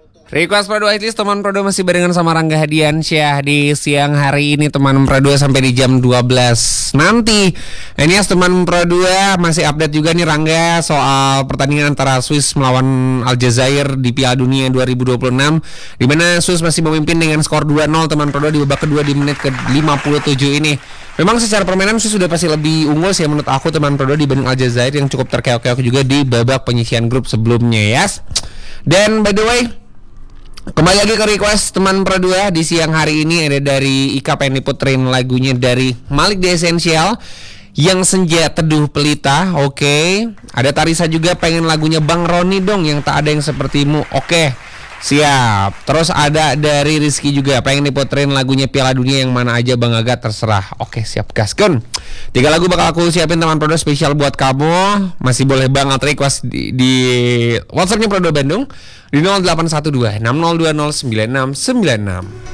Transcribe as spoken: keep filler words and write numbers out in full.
Request Pro dua Hitlist teman Pro dua masih barengan sama Rangga Hadiansyah di siang hari ini teman Pro dua sampai di jam dua belas nanti. Ini ya teman Pro dua masih update juga nih Rangga soal pertandingan antara Swiss melawan Aljazair di Piala Dunia dua ribu dua puluh enam, di mana Swiss masih memimpin dengan skor dua nol teman Pro dua di babak kedua di menit ke lima puluh tujuh ini. Memang secara permainan Swiss sudah pasti lebih unggul sih menurut aku teman Pro dua dibanding Aljazair yang cukup terkeok-keok juga di babak penyisihan grup sebelumnya ya. Yes. Dan by the way, kembali lagi ke request teman Pro dua di siang hari ini ada dari Ika pengen diputerin lagunya dari Malik The Essential yang Senja Teduh Pelita. Oke, okay. Ada Tarisa juga pengen lagunya Bang Roni dong yang Tak Ada Yang Sepertimu. Oke, okay. Siap. Terus ada dari Rizky juga pengen diputerin lagunya Piala Dunia yang mana aja Bang Aga terserah. Oke, okay, siap gaskan. Tiga lagu bakal aku siapin teman Pro dua spesial buat kamu. Masih boleh banget request di, di WhatsAppnya Pro dua Bandung di nol delapan satu dua enam nol dua nol sembilan enam sembilan enam.